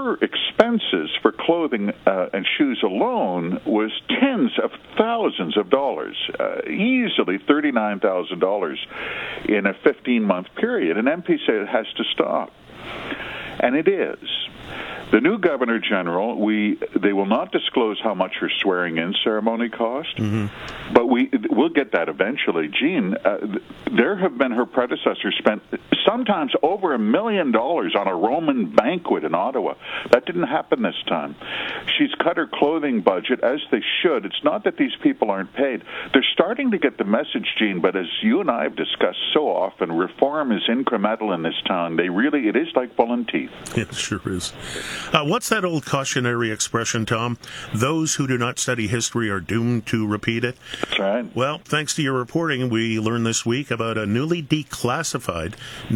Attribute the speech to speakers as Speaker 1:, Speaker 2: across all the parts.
Speaker 1: her expenses for clothing and shoes alone was tens of thousands of dollars, easily $39,000 in a 15-month period. And MP said it has to stop. And it is. The new Governor General, they will not disclose how much her swearing-in ceremony cost, but we'll get that eventually. Jean, there have been her predecessors spent sometimes over $1 million on a Roman banquet in Ottawa. That didn't happen this time. She's cut her clothing budget, as they should. It's not that these people aren't paid. They're starting to get the message, Jean, but as you and I have discussed so often, reform is incremental in this town. It is like pulling teeth.
Speaker 2: It sure is. What's that old cautionary expression, Tom? Those who do not study history are doomed to repeat it.
Speaker 1: That's right.
Speaker 2: Well, thanks to your reporting, we learned this week about a newly declassified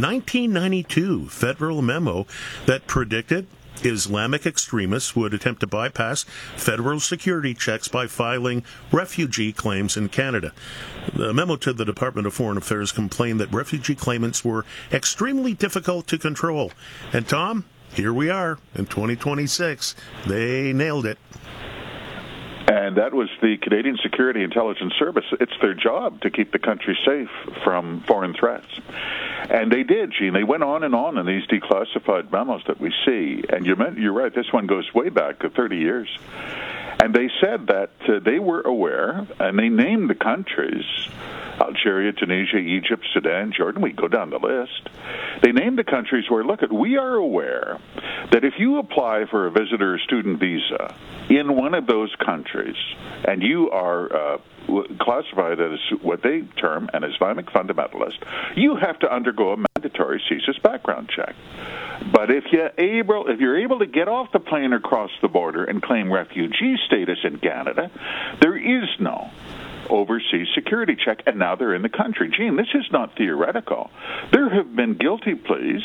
Speaker 2: 1992 federal memo that predicted Islamic extremists would attempt to bypass federal security checks by filing refugee claims in Canada. The memo to the Department of Foreign Affairs complained that refugee claimants were extremely difficult to control. And Tom, here we are in 2026. They nailed it.
Speaker 1: And that was the Canadian Security Intelligence Service. It's their job to keep the country safe from foreign threats. And they did, Gene. They went on in these declassified memos that we see. And you're right, this one goes way back to 30 years. And they said that they were aware, and they named the countries, Algeria, Tunisia, Egypt, Sudan, Jordan. We go down the list. They named the countries where, we are aware that if you apply for a visitor or student visa in one of those countries and you are classified as what they term an Islamic fundamentalist, you have to undergo a mandatory CSIS background check. But if you're able to get off the plane or cross the border and claim refugee status in Canada, there is no overseas security check, and now they're in the country. Gene, this is not theoretical. There have been guilty pleas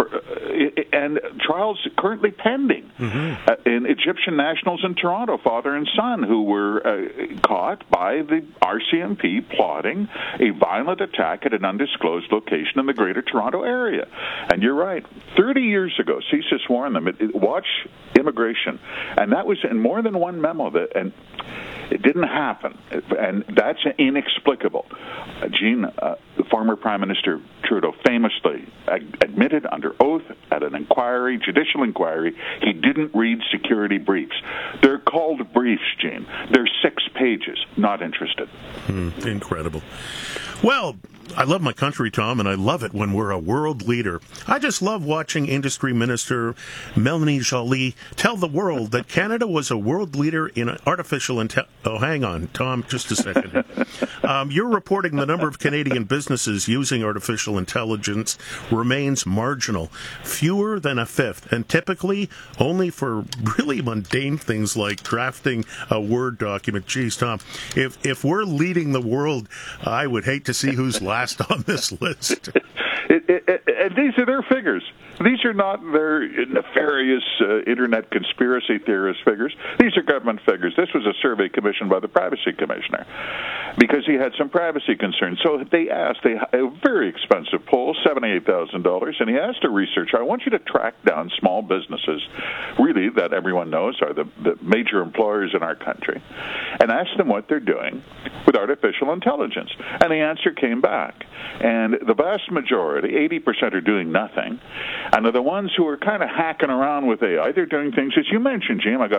Speaker 1: and trials currently pending in Egyptian nationals in Toronto, father and son, who were caught by the RCMP plotting a violent attack at an undisclosed location in the Greater Toronto area. And you're right. 30 years ago, CSIS warned them, watch immigration. And that was in more than one memo. And it didn't happen, and that's inexplicable. Gene, the former Prime Minister Trudeau famously admitted under oath at an inquiry, judicial inquiry, he didn't read security briefs. They're called briefs, Gene. They're 6 pages. Not interested.
Speaker 2: Incredible. Well, I love my country, Tom, and I love it when we're a world leader. I just love watching Industry Minister Melanie Joly tell the world that Canada was a world leader in artificial intelligence. Oh, hang on, Tom, just a second. You're reporting the number of Canadian businesses using artificial intelligence remains marginal, fewer than a fifth, and typically only for really mundane things like drafting a Word document. Geez, Tom, if we're leading the world, I would hate to see who's last on this list.
Speaker 1: And these are their figures. These are not their nefarious internet conspiracy theorist figures. These are government figures. This was a survey commissioned by the Privacy Commissioner because he had some privacy concerns. So they asked a very expensive poll, $78,000, and he asked a researcher, I want you to track down small businesses, really, that everyone knows are the major employers in our country, and ask them what they're doing with artificial intelligence. And the answer came back. And the vast majority, 80%, are doing nothing. And the ones who are kind of hacking around with AI, they're doing things, as you mentioned, Jim, I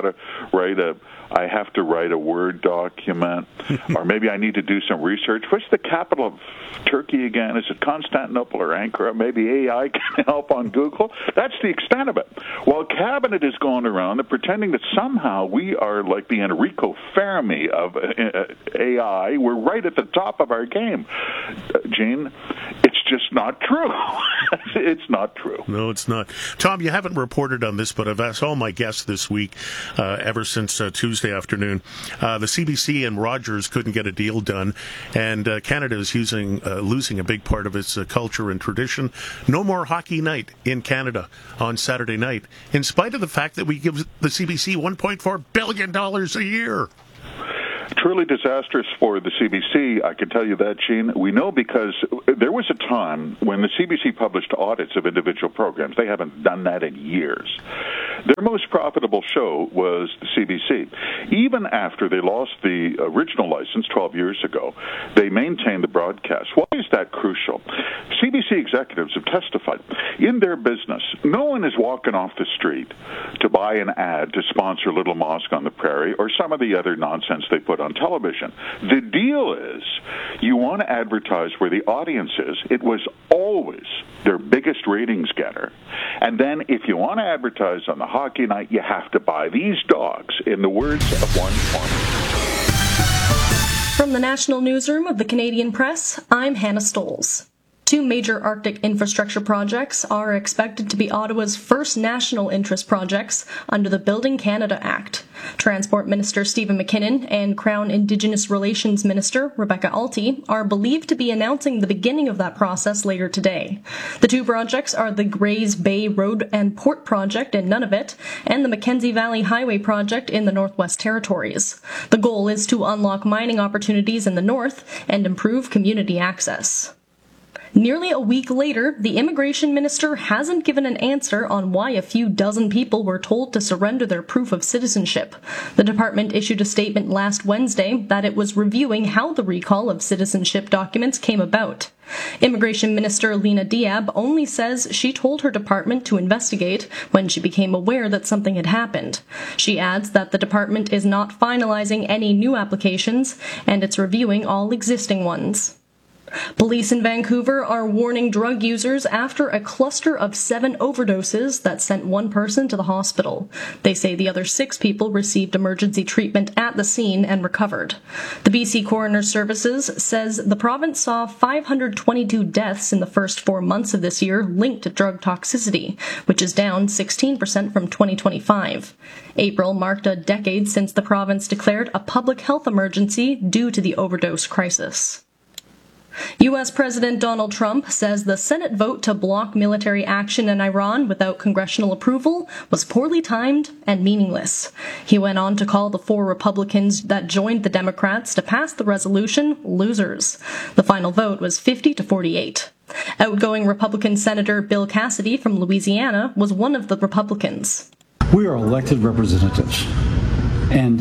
Speaker 1: have to write a Word document, or maybe I need to do some research. What's the capital of Turkey again? Is it Constantinople or Ankara? Maybe AI can help on Google. That's the extent of it. While Cabinet is going around and pretending that somehow we are like the Enrico Fermi of AI, we're right at the top of our game. Gene, it's just not true. It's not true.
Speaker 2: No, it's not. Tom, you haven't reported on this, but I've asked all my guests this week, ever since Tuesday afternoon. The CBC and Rogers couldn't get a deal done, and Canada is losing a big part of its culture and tradition. No more hockey night in Canada on Saturday night, in spite of the fact that we give the CBC $1.4 billion a year.
Speaker 1: Truly disastrous for the CBC, I can tell you that, Gene. We know because there was a time when the CBC published audits of individual programs. They haven't done that in years. Their most profitable show was the CBC. Even after they lost the original license 12 years ago, they maintained the broadcast. Why is that crucial? CBC executives have testified. In their business, no one is walking off the street to buy an ad to sponsor Little Mosque on the Prairie or some of the other nonsense they put on television. The deal is you want to advertise where the audience is. It was always their biggest ratings getter. And then if you want to advertise on the hockey night, you have to buy these dogs, in the words of one farmer.
Speaker 3: From the National Newsroom of the Canadian Press, I'm Hannah Stoles. 2 major Arctic infrastructure projects are expected to be Ottawa's first national interest projects under the Building Canada Act. Transport Minister Stephen McKinnon and Crown Indigenous Relations Minister Rebecca Alty are believed to be announcing the beginning of that process later today. The 2 projects are the Grays Bay Road and Port Project in Nunavut and the Mackenzie Valley Highway Project in the Northwest Territories. The goal is to unlock mining opportunities in the north and improve community access. Nearly a week later, the immigration minister hasn't given an answer on why a few dozen people were told to surrender their proof of citizenship. The department issued a statement last Wednesday that it was reviewing how the recall of citizenship documents came about. Immigration Minister Lena Diab only says she told her department to investigate when she became aware that something had happened. She adds that the department is not finalizing any new applications and it's reviewing all existing ones. Police in Vancouver are warning drug users after a cluster of 7 overdoses that sent 1 person to the hospital. They say the other 6 people received emergency treatment at the scene and recovered. The BC Coroner's Services says the province saw 522 deaths in the first 4 months of this year linked to drug toxicity, which is down 16% from 2025. April marked a decade since the province declared a public health emergency due to the overdose crisis. U.S. President Donald Trump says the Senate vote to block military action in Iran without congressional approval was poorly timed and meaningless. He went on to call the 4 Republicans that joined the Democrats to pass the resolution losers. The final vote was 50-48. Outgoing Republican Senator Bill Cassidy from Louisiana was one of the Republicans.
Speaker 4: We are elected representatives. And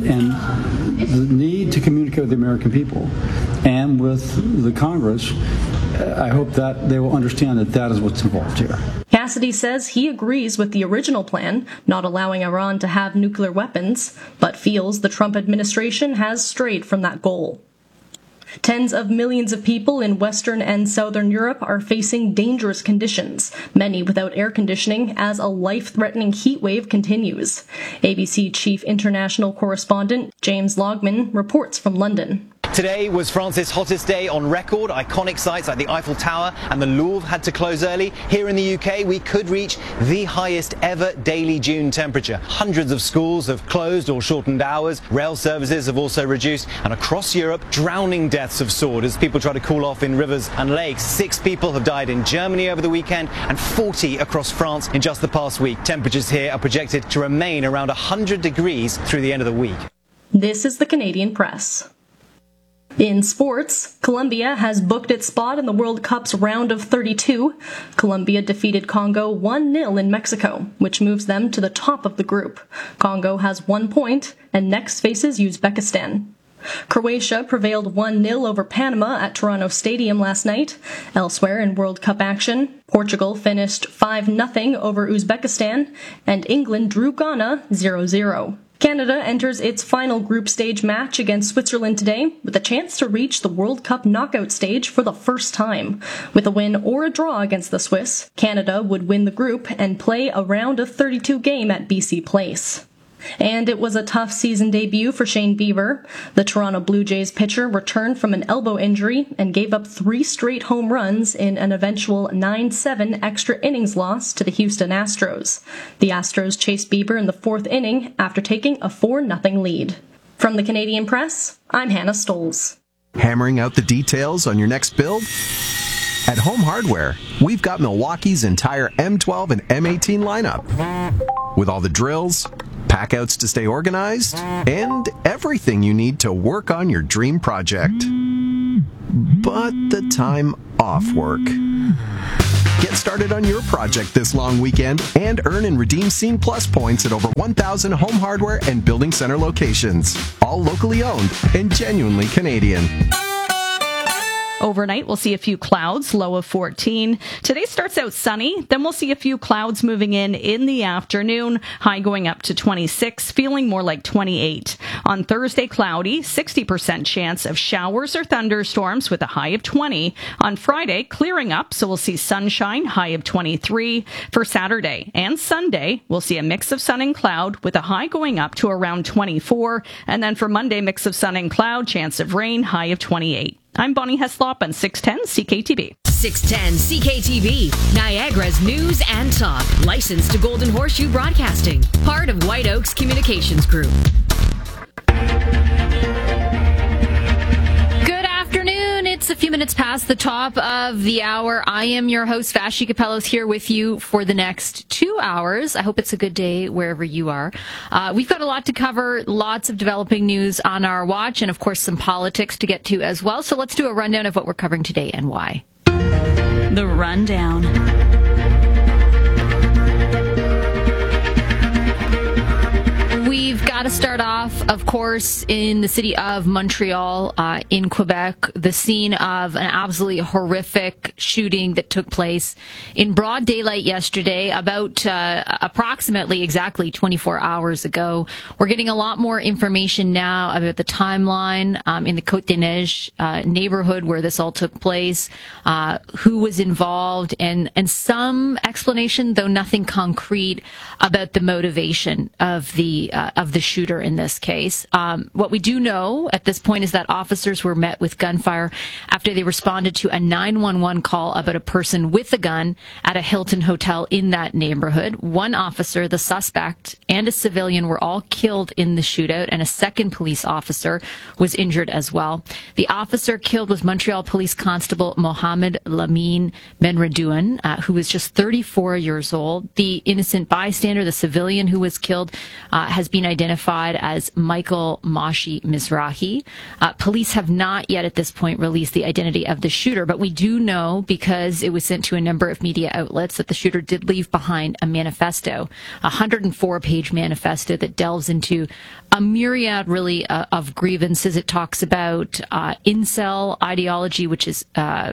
Speaker 4: the need to communicate with the American people and with the Congress, I hope that they will understand that that is what's involved here.
Speaker 3: Cassidy says he agrees with the original plan, not allowing Iran to have nuclear weapons, but feels the Trump administration has strayed from that goal. Tens of millions of people in Western and Southern Europe are facing dangerous conditions, many without air conditioning, as a life-threatening heat wave continues. ABC Chief International Correspondent James Logman reports from London.
Speaker 5: Today was France's hottest day on record. Iconic sites like the Eiffel Tower and the Louvre had to close early. Here in the UK, we could reach the highest ever daily June temperature. Hundreds of schools have closed or shortened hours. Rail services have also reduced. And across Europe, drowning deaths have soared as people try to cool off in rivers and lakes. 6 people have died in Germany over the weekend and 40 across France in just the past week. Temperatures here are projected to remain around 100 degrees through the end of the week.
Speaker 3: This is the Canadian Press. In sports, Colombia has booked its spot in the World Cup's round of 32. Colombia defeated Congo 1-0 in Mexico, which moves them to the top of the group. Congo has 1 point and next faces Uzbekistan. Croatia prevailed 1-0 over Panama at Toronto Stadium last night. Elsewhere in World Cup action, Portugal finished 5-0 over Uzbekistan, and England drew Ghana 0-0. Canada enters its final group stage match against Switzerland today with a chance to reach the World Cup knockout stage for the first time. With a win or a draw against the Swiss, Canada would win the group and play a round of 32 game at BC Place. And it was a tough season debut for Shane Bieber. The Toronto Blue Jays pitcher returned from an elbow injury and gave up 3 straight home runs in an eventual 9-7 extra innings loss to the Houston Astros. The Astros chased Bieber in the 4th inning after taking a 4-0 lead. From the Canadian Press, I'm Hannah Stoles.
Speaker 6: Hammering out the details on your next build? At Home Hardware, we've got Milwaukee's entire M12 and M18 lineup. With all the drills, packouts to stay organized, and everything you need to work on your dream project. But the time off work. Get started on your project this long weekend and earn and redeem Scene Plus points at over 1,000 Home Hardware and Building Center locations. All locally owned and genuinely Canadian.
Speaker 7: Overnight, we'll see a few clouds, low of 14. Today starts out sunny, then we'll see a few clouds moving in the afternoon, high going up to 26, feeling more like 28. On Thursday, cloudy, 60% chance of showers or thunderstorms with a high of 20. On Friday, clearing up, so we'll see sunshine, high of 23. For Saturday and Sunday, we'll see a mix of sun and cloud with a high going up to around 24. And then for Monday, mix of sun and cloud, chance of rain, high of 28. I'm Bonnie Heslop on 610 CKTB.
Speaker 8: 610 CKTB, Niagara's news and talk. Licensed to Golden Horseshoe Broadcasting. Part of White Oaks Communications Group.
Speaker 9: It's a few minutes past the top of the hour. I am your host, Vashi Capellos, here with you for the next 2 hours. I hope it's a good day wherever you are. We've got a lot to cover, lots of developing news on our watch, and of course some politics to get to as well. So let's do a rundown of what we're covering today and why.
Speaker 7: The rundown.
Speaker 9: We've got to start off, of course, in the city of Montreal, in Quebec, the scene of an absolutely horrific shooting that took place in broad daylight yesterday, about approximately exactly 24 hours ago. We're getting a lot more information now about the timeline in the Côte-des-Neiges neighborhood where this all took place, who was involved, and some explanation, though nothing concrete, about the motivation of the shooter in this case. What we do know at this point is that officers were met with gunfire after they responded to a 911 call about a person with a gun at a Hilton hotel in that neighborhood. One officer, the suspect, and a civilian were all killed in the shootout, and a second police officer was injured as well. The officer killed was Montreal Police Constable Mohamed Lamine Benredouin, who was just 34 years old. The innocent bystander, the civilian who was killed, has been identified as Michael Mashi Mizrahi. Police have not yet at this point released the identity of the shooter, but we do know, because it was sent to a number of media outlets, that the shooter did leave behind a manifesto, a 104-page manifesto that delves into a myriad, really, of grievances. It talks about incel ideology, which is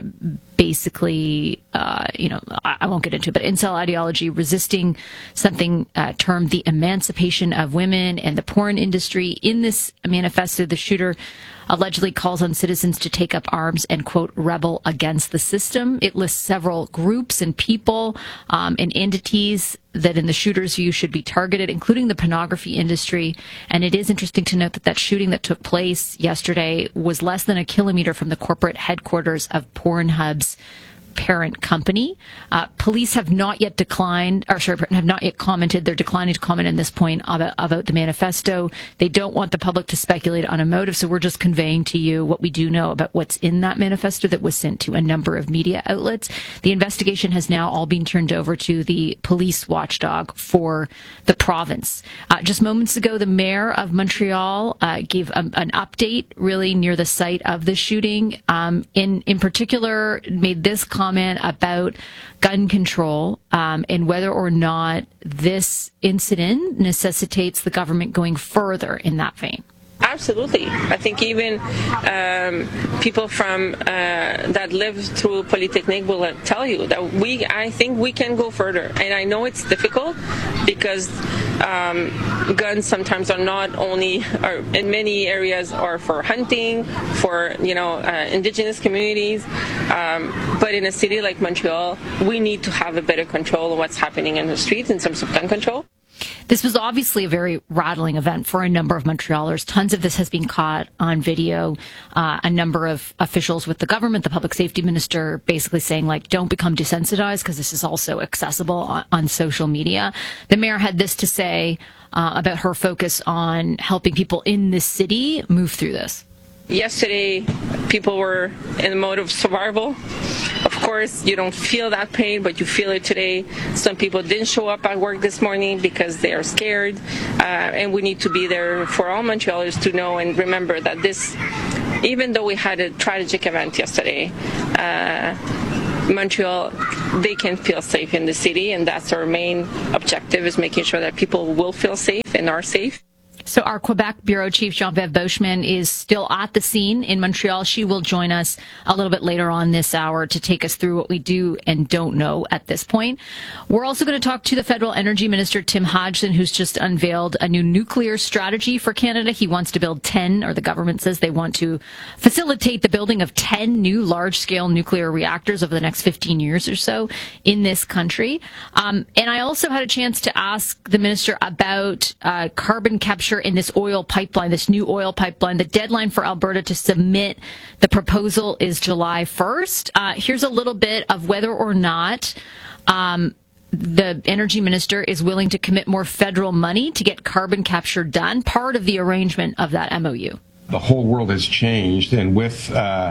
Speaker 9: basically, I won't get into it, but incel ideology, resisting something termed the emancipation of women and the porn industry. In this manifesto, the shooter allegedly calls on citizens to take up arms and, quote, rebel against the system. It lists several groups and people and entities that in the shooter's view should be targeted, including the pornography industry. And it is interesting to note that that shooting that took place yesterday was less than a kilometer from the corporate headquarters of Pornhub's parent company. Police have not yet commented. They're declining to comment at this point about the manifesto. They don't want the public to speculate on a motive, so we're just conveying to you what we do know about what's in that manifesto that was sent to a number of media outlets. The investigation has now all been turned over to the police watchdog for the province. Just moments ago, the mayor of Montreal gave an update really near the site of the shooting. In particular, made this comment about gun control and whether or not this incident necessitates the government going further in that vein.
Speaker 10: Absolutely. I think even people from that live through Polytechnique will tell you that I think we can go further. And I know it's difficult because guns sometimes are not only, or in many areas, are for hunting, for indigenous communities. But in a city like Montreal, we need to have a better control of what's happening in the streets in terms of gun control.
Speaker 9: This was obviously a very rattling event for a number of Montrealers. Tons of this has been caught on video. A number of officials with the government, the public safety minister, basically saying, don't become desensitized because this is also accessible on social media. The mayor had this to say about her focus on helping people in the city move through this.
Speaker 10: Yesterday, people were in the mode of survival. Of course, you don't feel that pain, but you feel it today. Some people didn't show up at work this morning because they are scared. And we need to be there for all Montrealers to know and remember that this, even though we had a tragic event yesterday, Montreal, they can feel safe in the city, and that's our main objective, is making sure that people will feel safe and are safe.
Speaker 9: So our Quebec Bureau Chief, Geneviève Beauchemin, is still at the scene in Montreal. She will join us a little bit later on this hour to take us through what we do and don't know at this point. We're also going to talk to the Federal Energy Minister, Tim Hodgson, who's just unveiled a new nuclear strategy for Canada. He wants to build 10, or the government says they want to facilitate the building of 10 new large-scale nuclear reactors over the next 15 years or so in this country. And I also had a chance to ask the minister about carbon capture in this oil pipeline, this new oil pipeline. The deadline for Alberta to submit the proposal is July 1st. Here's a little bit of whether or not the energy minister is willing to commit more federal money to get carbon capture done, part of the arrangement of that MOU.
Speaker 11: The whole world has changed, and with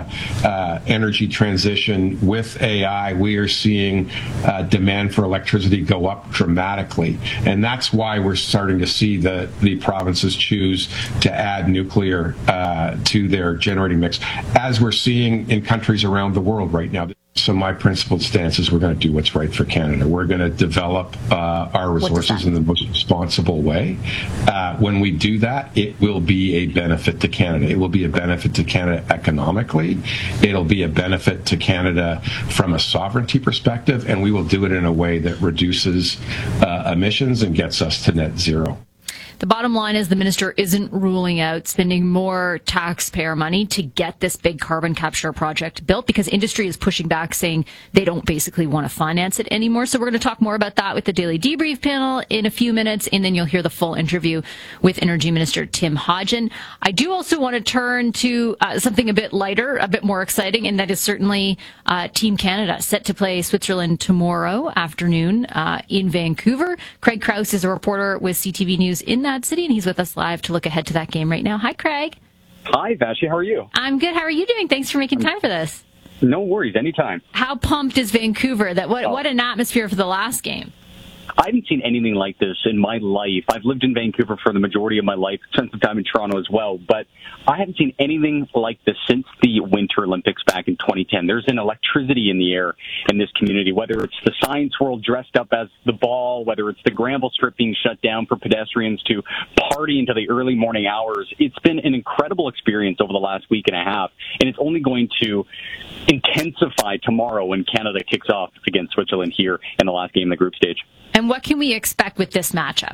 Speaker 11: energy transition, with AI, we are seeing demand for electricity go up dramatically, and that's why we're starting to see the provinces choose to add nuclear to their generating mix, as we're seeing in countries around the world right now. So my principled stance is we're going to do what's right for Canada. We're going to develop our resources in the most responsible way. When we do that, it will be a benefit to Canada. It will be a benefit to Canada economically. It'll be a benefit to Canada from a sovereignty perspective, and we will do it in a way that reduces emissions and gets us to net zero.
Speaker 9: The bottom line is the minister isn't ruling out spending more taxpayer money to get this big carbon capture project built, because industry is pushing back, saying they don't basically want to finance it anymore. So we're going to talk more about that with the Daily Debrief panel in a few minutes, and then you'll hear the full interview with Energy Minister Tim Hodgson. I do also want to turn to something a bit lighter, a bit more exciting, and that is certainly Team Canada, set to play Switzerland tomorrow afternoon in Vancouver. Craig Krause is a reporter with CTV News in that city, and he's with us live to look ahead to that game right now. Hi, Craig.
Speaker 12: Hi, Vashi. How are you?
Speaker 9: I'm good. How are you doing? Thanks for making time for this.
Speaker 12: No worries. Anytime.
Speaker 9: How pumped is Vancouver? What an atmosphere for the last game.
Speaker 12: I haven't seen anything like this in my life. I've lived in Vancouver for the majority of my life, spent some time in Toronto as well, but I haven't seen anything like this since the Winter Olympics back in 2010. There's an electricity in the air in this community, whether it's the science world dressed up as the ball, whether it's the Granville Strip being shut down for pedestrians to party into the early morning hours. It's been an incredible experience over the last week and a half, and it's only going to intensify tomorrow when Canada kicks off against Switzerland here in the last game of the group stage.
Speaker 9: And what can we expect with this matchup?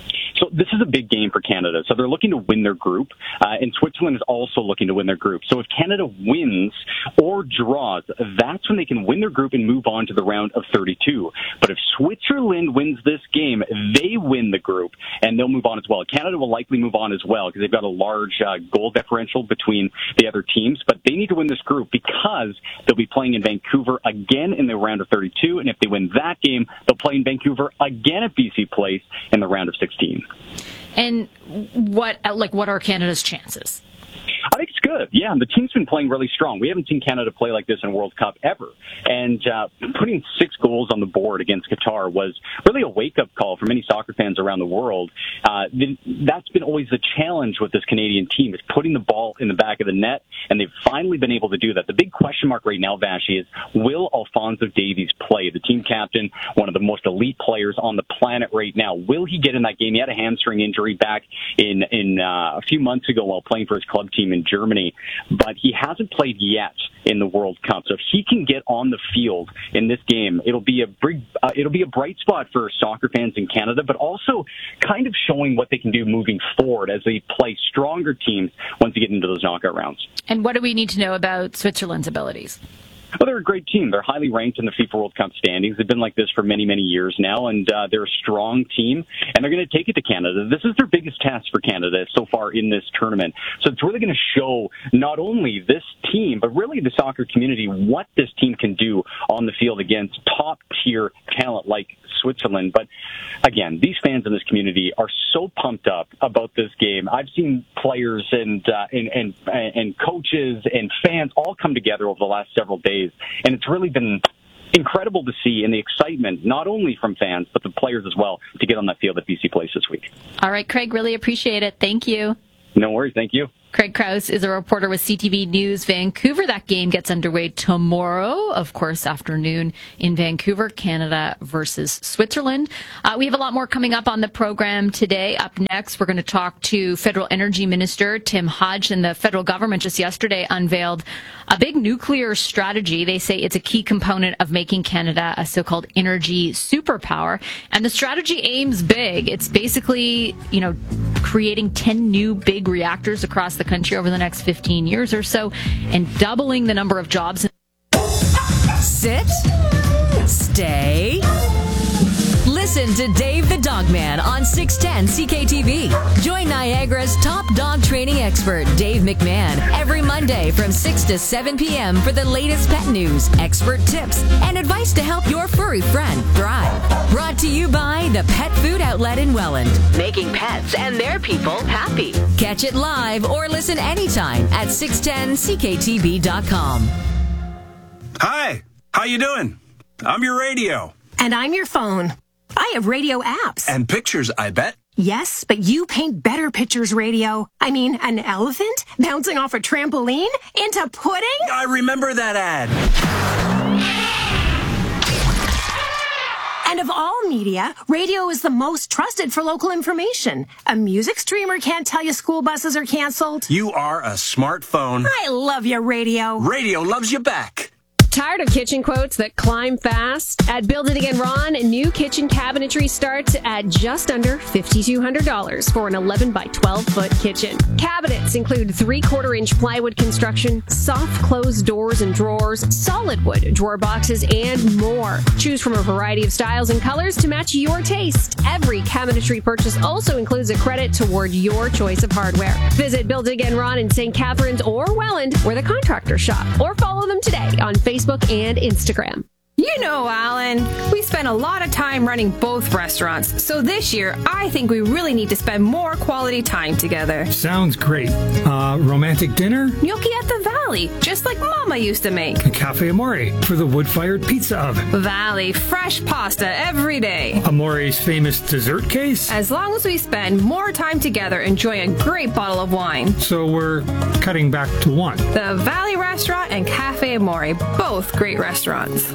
Speaker 12: So this is a big game for Canada. So they're looking to win their group, and Switzerland is also looking to win their group. So if Canada wins or draws, that's when they can win their group and move on to the round of 32. But if Switzerland wins this game, they win the group, and they'll move on as well. Canada will likely move on as well because they've got a large goal differential between the other teams. But they need to win this group because they'll be playing in Vancouver again in the round of 32. And if they win that game, they'll play in Vancouver again at BC Place in the round of 16.
Speaker 9: And what are Canada's chances?
Speaker 12: I think it's good. Yeah, the team's been playing really strong. We haven't seen Canada play like this in World Cup ever. And putting 6 goals on the board against Qatar was really a wake-up call for many soccer fans around the world. That's been always the challenge with this Canadian team, is putting the ball in the back of the net, and they've finally been able to do that. The big question mark right now, Vashi, is will Alphonso Davies play? The team captain, one of the most elite players on the planet right now. Will he get in that game? He had a hamstring injury back in a few months ago while playing for his club team in Germany, but he hasn't played yet in the World Cup. So if he can get on the field in this game, it'll be a bright spot for soccer fans in Canada, but also kind of showing what they can do moving forward as they play stronger teams once they get into those knockout rounds.
Speaker 9: And what do we need to know about Switzerland's abilities?
Speaker 12: Well, they're a great team. They're highly ranked in the FIFA World Cup standings. They've been like this for many, many years now, and they're a strong team, and they're going to take it to Canada. This is their biggest test for Canada so far in this tournament. So it's really going to show not only this team, but really the soccer community, what this team can do on the field against top-tier talent like Switzerland. But again, these fans in this community are so pumped up about this game. I've seen players and coaches and fans all come together over the last several days, and it's really been incredible to see, and the excitement not only from fans but the players as well to get on that field at BC Place this week.
Speaker 9: All right, Craig, really appreciate it. Thank you.
Speaker 12: No worries. Thank you.
Speaker 9: Craig Krause is a reporter with CTV News Vancouver. That game gets underway tomorrow, of course, afternoon in Vancouver, Canada versus Switzerland. We have a lot more coming up on the program today. Up next, we're going to talk to Federal Energy Minister Tim Hodge, and the federal government just yesterday unveiled a big nuclear strategy. They say it's a key component of making Canada a so-called energy superpower. And the strategy aims big. It's basically, creating 10 new big reactors across the country over the next 15 years or so, and doubling the number of jobs.
Speaker 8: Sit. Stay. Listen to Dave the Dog Man on 610 CKTV. Join Niagara's top dog training expert, Dave McMahon, every Monday from 6 to 7 p.m. for the latest pet news, expert tips, and advice to help your furry friend thrive. Brought to you by the Pet Food Outlet in Welland, making pets and their people happy. Catch it live or listen anytime at 610CKTV.com.
Speaker 13: Hi, how you doing? I'm your radio.
Speaker 14: And I'm your phone. I have radio apps.
Speaker 13: And pictures, I bet.
Speaker 14: Yes, but you paint better pictures, radio. I mean, an elephant bouncing off a trampoline into pudding?
Speaker 13: I remember that ad.
Speaker 14: And of all media, radio is the most trusted for local information. A music streamer can't tell you school buses are canceled.
Speaker 13: You are a smartphone.
Speaker 14: I love you, radio.
Speaker 13: Radio loves you back.
Speaker 15: Tired of kitchen quotes that climb fast? At Build It Again Ron, new kitchen cabinetry starts at just under $5,200 for an 11 by 12 foot kitchen. Cabinets include 3/4-inch plywood construction, soft closed doors and drawers, solid wood drawer boxes, and more. Choose from a variety of styles and colors to match your taste. Every cabinetry purchase also includes a credit toward your choice of hardware. Visit Build It Again Ron in St. Catharines or Welland, where the contractors shop, or follow them today on Facebook and Instagram.
Speaker 16: You know, Alan, we spend a lot of time running both restaurants, so this year I think we really need to spend more quality time together.
Speaker 17: Sounds great. Romantic dinner?
Speaker 16: Gnocchi at the Valley, just like Mama used to make.
Speaker 17: A Cafe Amore for the wood-fired pizza oven.
Speaker 16: Valley, fresh pasta every day.
Speaker 17: Amore's famous dessert case?
Speaker 16: As long as we spend more time together enjoying a great bottle of wine.
Speaker 17: So we're cutting back to one.
Speaker 16: The Valley Restaurant and Cafe Amore, both great restaurants.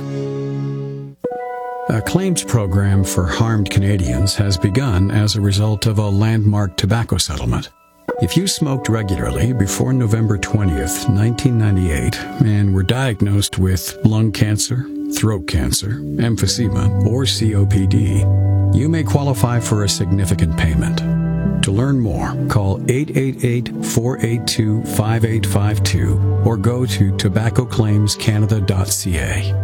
Speaker 4: A claims program for harmed Canadians has begun as a result of a landmark tobacco settlement. If you smoked regularly before November 20th, 1998, and were diagnosed with lung cancer, throat cancer, emphysema, or COPD, you may qualify for a significant payment. To learn more, call 888-482-5852 or go to tobaccoclaimscanada.ca.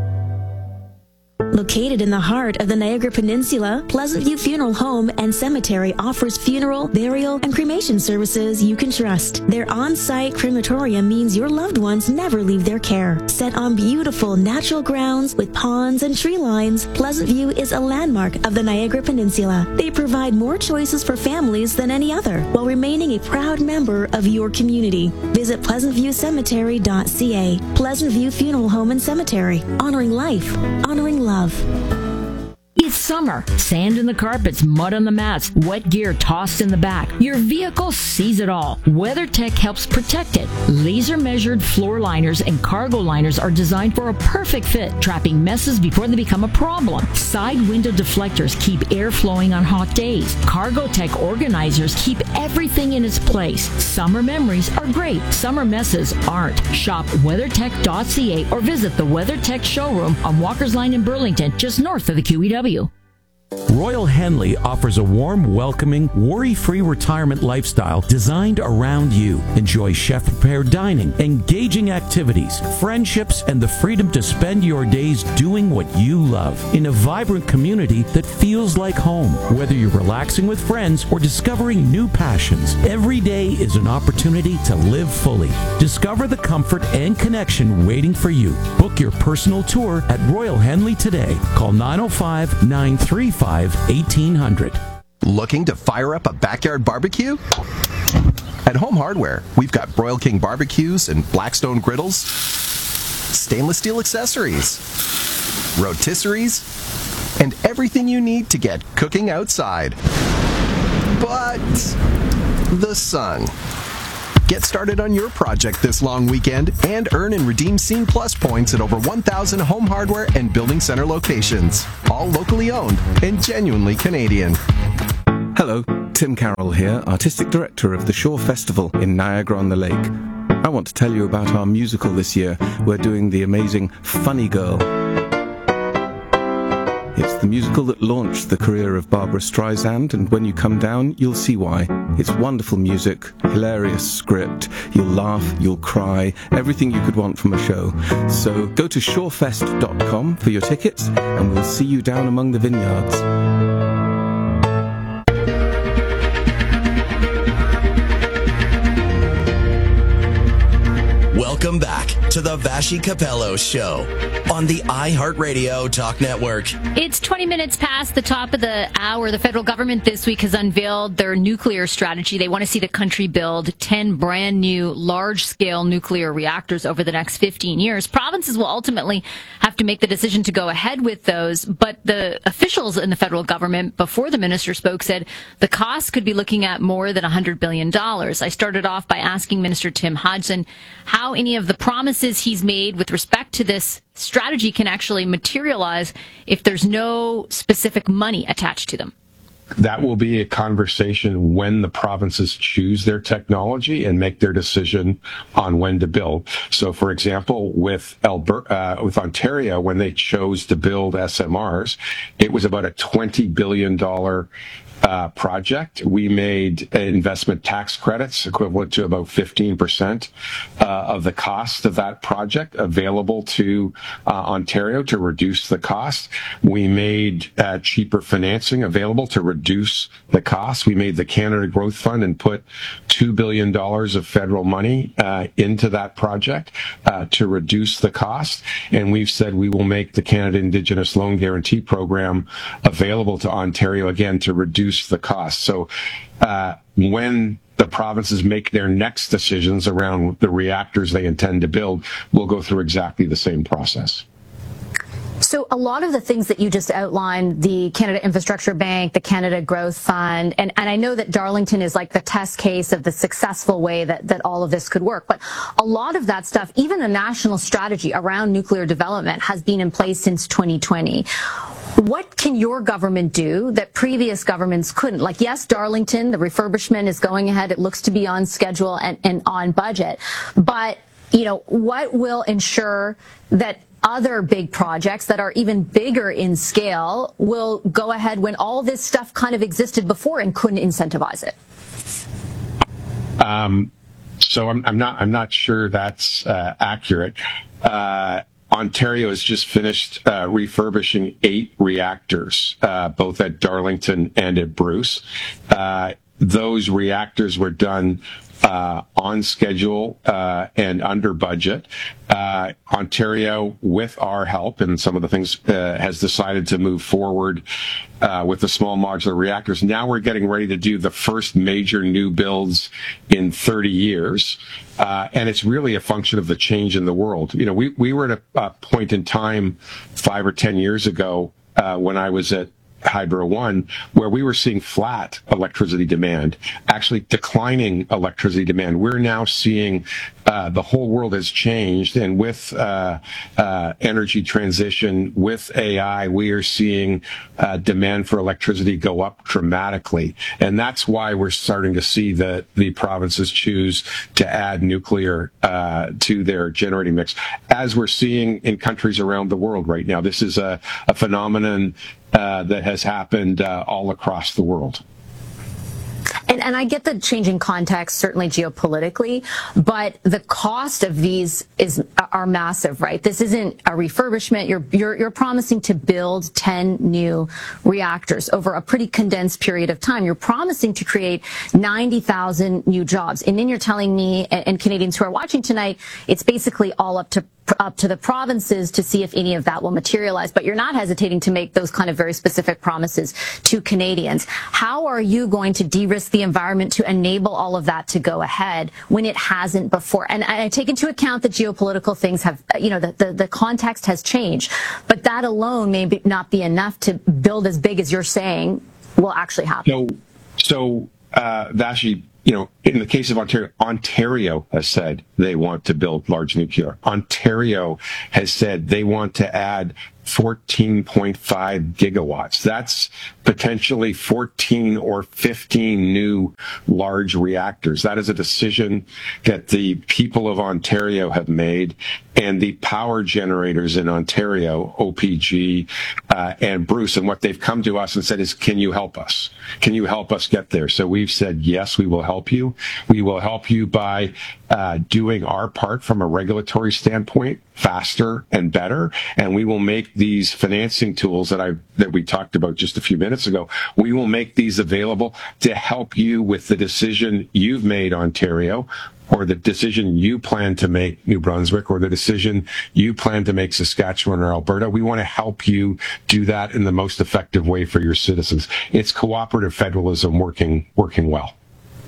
Speaker 18: Located in the heart of the Niagara Peninsula, Pleasant View Funeral Home and Cemetery offers funeral, burial, and cremation services you can trust. Their on-site crematorium means your loved ones never leave their care. Set on beautiful natural grounds with ponds and tree lines, Pleasant View is a landmark of the Niagara Peninsula. They provide more choices for families than any other, while remaining a proud member of your community. Visit pleasantviewcemetery.ca. Pleasant View Funeral Home and Cemetery. Honoring life. Honoring love.
Speaker 19: It's summer. Sand in the carpets, mud on the mats, wet gear tossed in the back. Your vehicle sees it all. WeatherTech helps protect it. Laser-measured floor liners and cargo liners are designed for a perfect fit, trapping messes before they become a problem. Side window deflectors keep air flowing on hot days. CargoTech organizers keep everything in its place. Summer memories are great. Summer messes aren't. Shop WeatherTech.ca or visit the WeatherTech showroom on Walker's Line in Burlington, just north of the QEW.
Speaker 20: Royal Henley offers a warm, welcoming, worry-free retirement lifestyle designed around you. Enjoy chef-prepared dining, engaging activities, friendships, and the freedom to spend your days doing what you love in a vibrant community that feels like home. Whether you're relaxing with friends or discovering new passions, every day is an opportunity to live fully. Discover the comfort and connection waiting for you. Book your personal tour at Royal Henley today. Call 905-935-1800.
Speaker 6: Looking to fire up a backyard barbecue? At Home Hardware, we've got Broil King barbecues and Blackstone griddles, stainless steel accessories, rotisseries, and everything you need to get cooking outside. But the sun. Get started on your project this long weekend and earn and redeem Scene Plus points at over 1,000 Home Hardware and Building Center locations. All locally owned and genuinely Canadian.
Speaker 21: Hello, Tim Carroll here, Artistic Director of the Shore Festival in Niagara-on-the-Lake. I want to tell you about our musical this year. We're doing the amazing Funny Girl. It's the musical that launched the career of Barbara Streisand, and when you come down, you'll see why. It's wonderful music, hilarious script, you'll laugh, you'll cry, everything you could want from a show. So go to shorefest.com for your tickets, and we'll see you down among the vineyards.
Speaker 22: Welcome back to the Vashi Capello Show on the iHeartRadio Talk Network.
Speaker 9: It's 20 minutes past the top of the hour. The federal government this week has unveiled their nuclear strategy. They want to see the country build 10 brand new large-scale nuclear reactors over the next 15 years. Provinces will ultimately have to make the decision to go ahead with those, but the officials in the federal government, before the minister spoke, said the cost could be looking at more than $100 billion. I started off by asking Minister Tim Hodgson how any of the promises he's made with respect to this strategy can actually materialize if there's no specific money attached to them.
Speaker 11: That will be a conversation when the provinces choose their technology and make their decision on when to build. So, for example, with Ontario, when they chose to build SMRs, it was about a $20 billion project. We made investment tax credits equivalent to about 15% of the cost of that project available to Ontario to reduce the cost. We made cheaper financing available to reduce the cost. We made the Canada Growth Fund and put $2 billion of federal money into that project to reduce the cost. And we've said we will make the Canada Indigenous Loan Guarantee Program available to Ontario again to reduce the cost. So when the provinces make their next decisions around the reactors they intend to build, we'll go through exactly the same process.
Speaker 23: So a lot of the things that you just outlined, the Canada Infrastructure Bank, the Canada Growth Fund, and I know that Darlington is like the test case of the successful way that all of this could work. But a lot of that stuff, even the national strategy around nuclear development, has been in place since 2020. What can your government do that previous governments couldn't? Like, yes, Darlington, the refurbishment is going ahead. It looks to be on schedule and on budget. But, what will ensure that other big projects that are even bigger in scale will go ahead when all this stuff kind of existed before and couldn't incentivize it?
Speaker 11: So I'm not sure that's accurate. Ontario has just finished refurbishing 8 reactors, both at Darlington and at Bruce. Those reactors were done on schedule and under budget. Ontario, with our help and some of the things, has decided to move forward with the small modular reactors. Now we're getting ready to do the first major new builds in 30 years. And it's really a function of the change in the world. We were at a point in time 5 or 10 years ago when I was at Hydro One, where we were seeing flat electricity demand, actually declining electricity demand. We're now seeing the whole world has changed, and with energy transition, with AI, we are seeing demand for electricity go up dramatically, and that's why we're starting to see the provinces choose to add nuclear to their generating mix, as we're seeing in countries around the world right now. This is a phenomenon that has happened all across the world.
Speaker 23: And I get the changing context, certainly geopolitically, but the cost of these are massive, right? This isn't a refurbishment. You're promising to build 10 new reactors over a pretty condensed period of time. You're promising to create 90,000 new jobs. And then you're telling me and Canadians who are watching tonight, it's basically all up to the provinces to see if any of that will materialize. But you're not hesitating to make those kind of very specific promises to Canadians. How are you going to de-risk the environment to enable all of that to go ahead when it hasn't before? And I take into account that geopolitical things have, the context has changed. But that alone may not be enough to build as big as you're saying will actually happen.
Speaker 11: So Vashi, in the case of Ontario has said they want to build large nuclear. Ontario has said they want to add 14.5 gigawatts. That's potentially 14 or 15 new large reactors. That is a decision that the people of Ontario have made, and the power generators in Ontario, OPG and Bruce, and what they've come to us and said is, can you help us? Can you help us get there? So we've said, yes, we will help you. We will help you by doing our part from a regulatory standpoint faster and better, and we will make these financing tools that we talked about just a few minutes ago. We will make these available to help you with the decision you've made, Ontario, or the decision you plan to make, New Brunswick, or the decision you plan to make, Saskatchewan or Alberta. We want to help you do that in the most effective way for your citizens. It's cooperative federalism working well.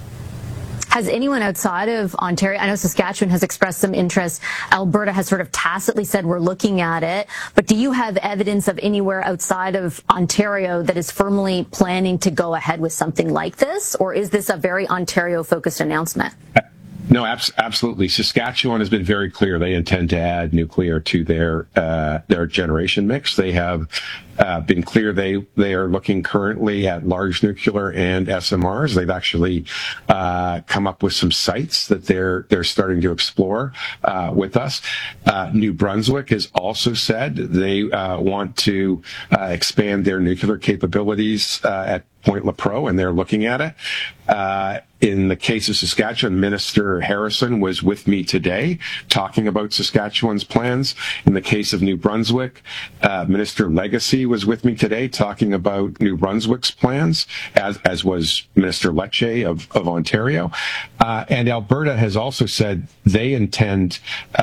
Speaker 23: Has anyone outside of Ontario, I know Saskatchewan has expressed some interest, Alberta has sort of tacitly said we're looking at it, but do you have evidence of anywhere outside of Ontario that is firmly planning to go ahead with something like this, or is this a very Ontario-focused announcement?
Speaker 11: No, absolutely. Saskatchewan has been very clear. They intend to add nuclear to their generation mix. They have been clear they are looking currently at large nuclear and SMRs. They've actually come up with some sites that they're starting to explore with us. New Brunswick has also said they want to expand their nuclear capabilities at Point Lepreau, and they're looking at it. In the case of Saskatchewan, Minister Harrison was with me today talking about Saskatchewan's plans. In the case of New Brunswick, Minister Legacy was with me today talking about New Brunswick's plans, as was Minister Lecce of Ontario. And Alberta has also said they intend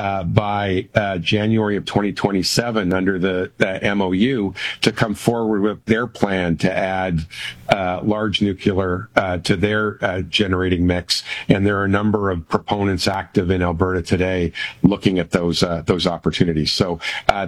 Speaker 11: by January of 2027, under the MOU, to come forward with their plan to add large nuclear to their generating mix, and there are a number of proponents active in Alberta today looking at those opportunities. So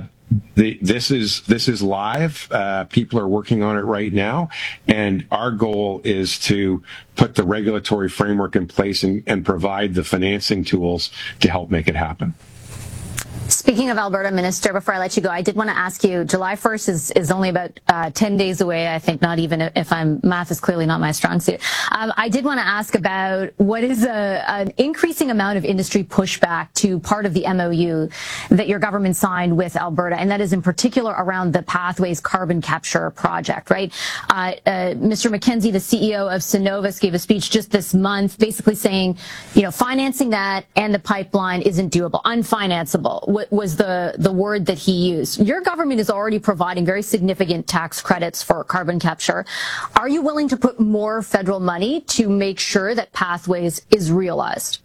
Speaker 11: this is live. People are working on it right now, and our goal is to put the regulatory framework in place and provide the financing tools to help make it happen.
Speaker 23: Speaking of Alberta, Minister, before I let you go, I did want to ask you, July 1st is only about 10 days away, I think, not even if math is clearly not my strong suit. I did want to ask about what is an increasing amount of industry pushback to part of the MOU that your government signed with Alberta, and that is in particular around the Pathways carbon capture project, right? Mr. McKenzie, the CEO of Cenovus, gave a speech just this month basically saying, financing that and the pipeline isn't doable, unfinanceable. What was the word that he used. Your government is already providing very significant tax credits for carbon capture. Are you willing to put more federal money to make sure that Pathways is realized?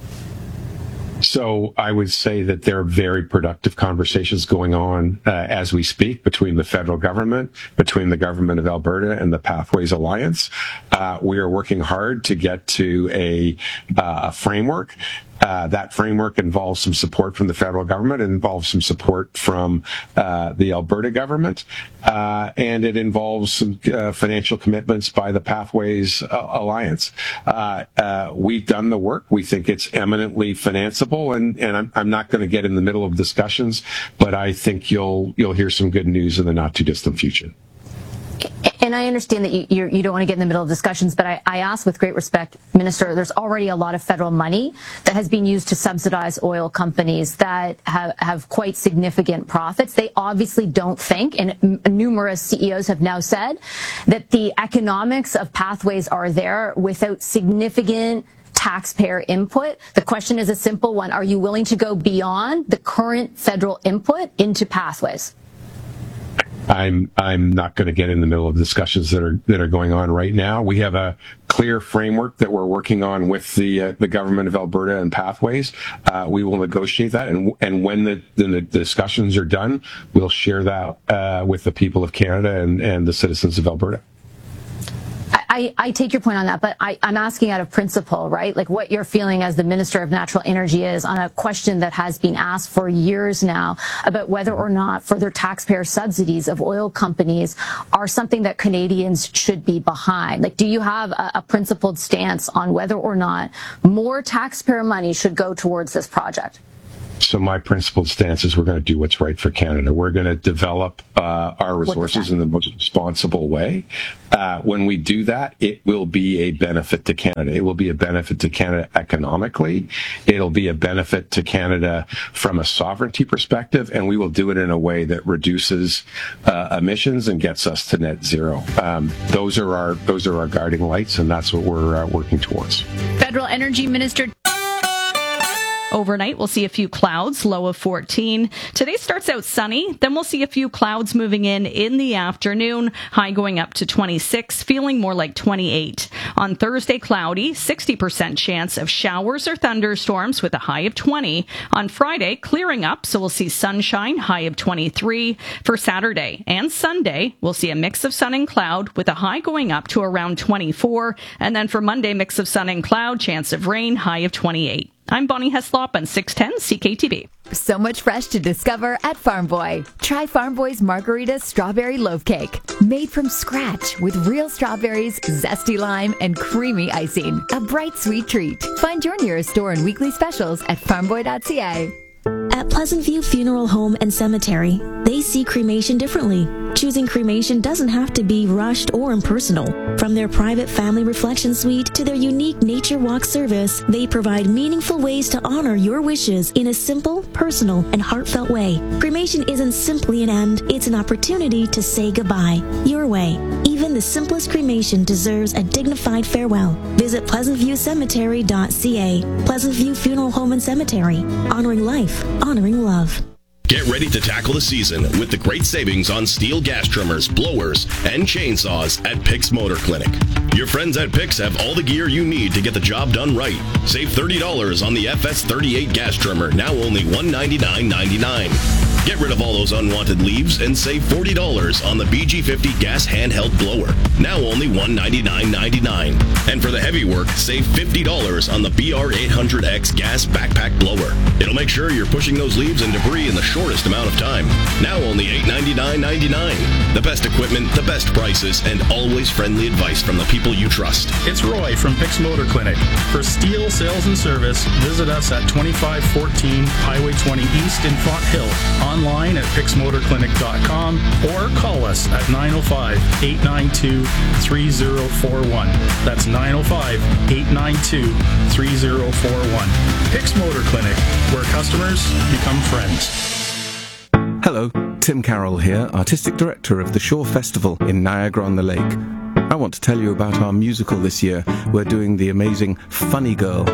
Speaker 11: So I would say that there are very productive conversations going on as we speak between the federal government, between the government of Alberta and the Pathways Alliance. We are working hard to get to a framework. That framework involves some support from the federal government, it involves some support from the Alberta government, and it involves some financial commitments by the Pathways Alliance. We've done the work. We think it's eminently financeable, and I'm not going to get in the middle of discussions, but I think you'll hear some good news in the not too distant future.
Speaker 23: And I understand that you don't want to get in the middle of discussions, but I ask with great respect, Minister, there's already a lot of federal money that has been used to subsidize oil companies that have quite significant profits. They obviously don't think, and numerous CEOs have now said, that the economics of Pathways are there without significant taxpayer input. The question is a simple one. Are you willing to go beyond the current federal input into Pathways?
Speaker 11: I'm not going to get in the middle of discussions that are going on right now. We have a clear framework that we're working on with the government of Alberta and Pathways. We will negotiate that, and when the discussions are done, we'll share that with the people of Canada and the citizens of Alberta.
Speaker 23: I take your point on that, but I'm asking out of principle, right? Like what you're feeling as the Minister of Natural Energy is on a question that has been asked for years now about whether or not further taxpayer subsidies of oil companies are something that Canadians should be behind. Like, do you have a principled stance on whether or not more taxpayer money should go towards this project?
Speaker 11: So my principled stance is we're going to do what's right for Canada. We're going to develop our resources in the most responsible way. When we do that, it will be a benefit to Canada. It will be a benefit to Canada economically. It'll be a benefit to Canada from a sovereignty perspective, and we will do it in a way that reduces emissions and gets us to net zero. Those are our guiding lights, and that's what we're working towards.
Speaker 9: Federal Energy Minister.
Speaker 7: Overnight, we'll see a few clouds, low of 14. Today starts out sunny, then we'll see a few clouds moving in the afternoon, high going up to 26, feeling more like 28. On Thursday, cloudy, 60% chance of showers or thunderstorms with a high of 20. On Friday, clearing up, so we'll see sunshine, high of 23. For Saturday and Sunday, we'll see a mix of sun and cloud with a high going up to around 24. And then for Monday, mix of sun and cloud, chance of rain, high of 28. I'm Bonnie Heslop on 610 CKTV.
Speaker 1: So much fresh to discover at Farm Boy. Try Farm Boy's Margarita Strawberry Loaf Cake. Made from scratch with real strawberries, zesty lime, and creamy icing. A bright, sweet treat. Find your nearest store and weekly specials at farmboy.ca.
Speaker 18: At Pleasant View Funeral Home and Cemetery, they see cremation differently. Choosing cremation doesn't have to be rushed or impersonal. From their private family reflection suite to their unique nature walk service, they provide meaningful ways to honor your wishes in a simple, personal, and heartfelt way. Cremation isn't simply an end, it's an opportunity to say goodbye, your way. Even the simplest cremation deserves a dignified farewell. Visit pleasantviewcemetery.ca. Pleasant View Funeral Home and Cemetery. Honoring life, honoring love.
Speaker 2: Get ready to tackle the season with the great savings on steel gas trimmers, blowers, and chainsaws at Pix Motor Clinic. Your friends at Pix have all the gear you need to get the job done right. Save $30 on the FS38 gas trimmer, now only $199.99. Get rid of all those unwanted leaves and save $40 on the BG50 gas handheld blower, now only $199.99. And for the heavy work, save $50 on the BR800X gas backpack blower. It'll make sure you're pushing those leaves and debris in the shortest amount of time, now only $899.99. The best equipment, the best prices, and always friendly advice from the people you trust.
Speaker 5: It's Roy from Pix Motor Clinic. For steel sales and service, visit us at 2514 Highway 20 East in Font Hill. Online at pixmotorclinic.com or call us at 905-892-3041. That's 905-892-3041. Pix Motor Clinic, where customers become friends.
Speaker 21: Hello, Tim Carroll here, Artistic Director of the Shore Festival in Niagara-on-the-Lake. I want to tell you about our musical this year. We're doing the amazing Funny Girl.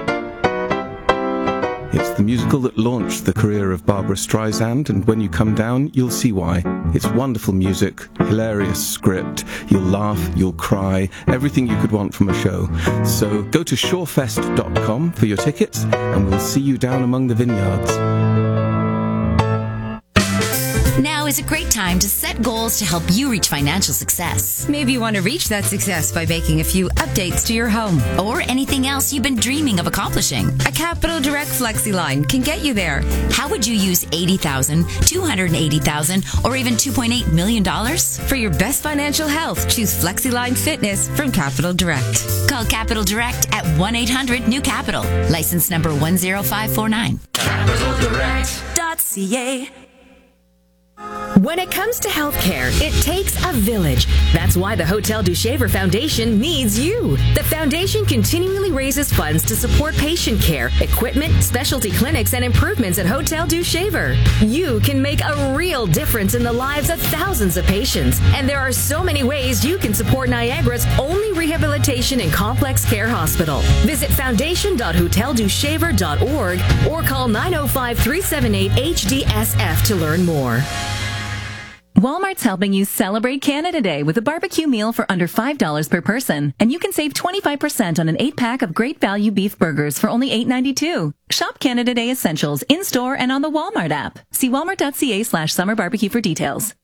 Speaker 21: It's the musical that launched the career of Barbra Streisand, and when you come down, you'll see why. It's wonderful music, hilarious script, you'll laugh, you'll cry, everything you could want from a show. So go to shorefest.com for your tickets, and we'll see you down among the vineyards.
Speaker 24: Now is a great time to set goals to help you reach financial success.
Speaker 25: Maybe you want to reach that success by making a few updates to your home.
Speaker 24: Or anything else you've been dreaming of accomplishing.
Speaker 25: A Capital Direct Flexi line can get you there.
Speaker 24: How would you use $80,000, $280,000, or even $2.8 million?
Speaker 25: For your best financial health, choose FlexiLine Fitness from Capital Direct.
Speaker 24: Call Capital Direct at 1-800-NEW-CAPITAL. License number 10549.
Speaker 25: CapitalDirect.ca. When it comes to healthcare, it takes a village. That's why the Hotel du Shaver Foundation needs you. The foundation continually raises funds to support patient care, equipment, specialty clinics, and improvements at Hotel du Shaver. You can make a real difference in the lives of thousands of patients, and there are so many ways you can support Niagara's only rehabilitation and complex care hospital. Visit foundation.hoteldushaver.org or call 905-378-HDSF to learn more.
Speaker 26: Walmart's helping you celebrate Canada Day with a barbecue meal for under $5 per person. And you can save 25% on an 8-pack of great value beef burgers for only $8.92. Shop Canada Day essentials in-store and on the Walmart app. See walmart.ca/summer barbecue for details.